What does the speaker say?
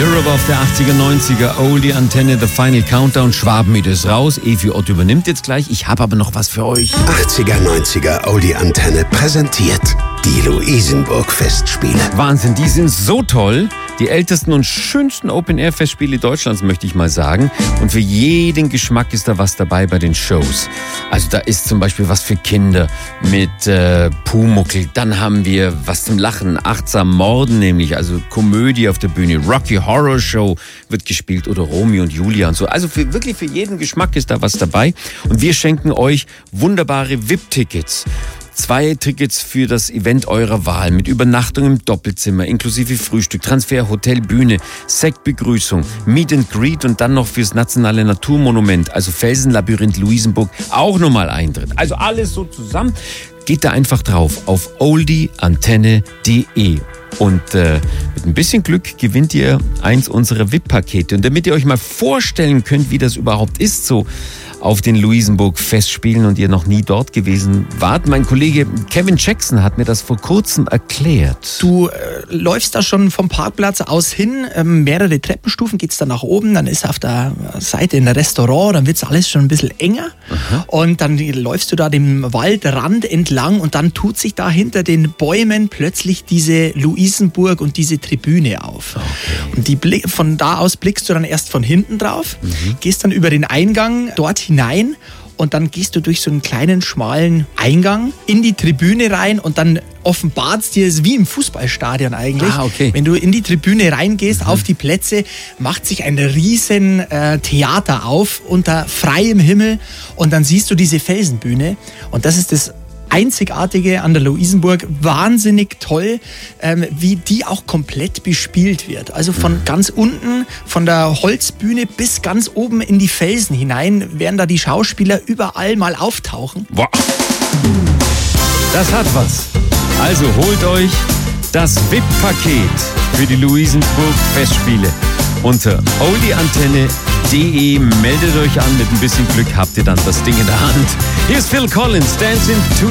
Europe auf der 80er, 90er, Oldie Antenne, The Final Countdown. Schwabenmiet ist raus. Evi Ott übernimmt jetzt gleich. Ich habe aber noch was für euch. 80er, 90er, Oldie Antenne präsentiert die Luisenburg-Festspiele. Wahnsinn, die sind so toll. Die ältesten und schönsten Open-Air-Festspiele Deutschlands, möchte ich mal sagen. Und für jeden Geschmack ist da was dabei bei den Shows. Also da ist zum Beispiel was für Kinder mit Pumuckl. Dann haben wir was zum Lachen, Achtsam Morden nämlich, also Komödie auf der Bühne. Rocky Horror Show wird gespielt oder Romeo und Julia und so. Also wirklich für jeden Geschmack ist da was dabei. Und wir schenken euch wunderbare VIP-Tickets. 2 Tickets für das Event eurer Wahl mit Übernachtung im Doppelzimmer, inklusive Frühstück, Transfer, Hotel, Bühne, Sektbegrüßung, Meet and Greet und dann noch fürs Nationale Naturmonument, also Felsenlabyrinth Luisenburg, auch nochmal Eintritt. Also alles so zusammen. Geht da einfach drauf auf oldieantenne.de. Und mit ein bisschen Glück gewinnt ihr eins unserer VIP-Pakete. Und damit ihr euch mal vorstellen könnt, wie das überhaupt ist, so auf den Luisenburg-Festspielen und ihr noch nie dort gewesen wart. Mein Kollege Kevin Jackson hat mir das vor kurzem erklärt. Du läufst da schon vom Parkplatz aus hin, mehrere Treppenstufen, geht's dann nach oben, dann ist auf der Seite ein Restaurant, dann wird's alles schon ein bisschen enger. Aha. Und dann läufst du da dem Waldrand entlang und dann tut sich da hinter den Bäumen plötzlich diese Luisenburg und diese Tribüne auf. Okay. Und von da aus blickst du dann erst von hinten drauf, gehst dann über den Eingang dort hinein und dann gehst du durch so einen kleinen, schmalen Eingang in die Tribüne rein und dann offenbart es dir, ist wie im Fußballstadion eigentlich. Ah, okay. Wenn du in die Tribüne reingehst, auf die Plätze, macht sich ein riesen Theater auf unter freiem Himmel und dann siehst du diese Felsenbühne und das ist das Einzigartige an der Luisenburg, wahnsinnig toll, wie die auch komplett bespielt wird. Also von ganz unten, von der Holzbühne bis ganz oben in die Felsen hinein werden da die Schauspieler überall mal auftauchen. Wow. Das hat was. Also holt euch das VIP-Paket für die Luisenburg-Festspiele unter oldieantenne.de. Meldet euch an, mit ein bisschen Glück habt ihr dann das Ding in der Hand. Hier ist Phil Collins, Dancing to